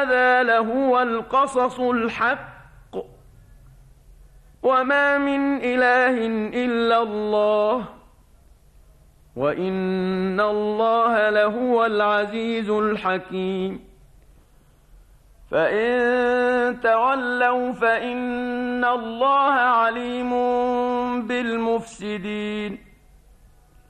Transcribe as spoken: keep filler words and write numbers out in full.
هذا لهو القصص الحق وما من إله إلا الله وإن الله لهو العزيز الحكيم فإن تولوا فإن الله عليم بالمفسدين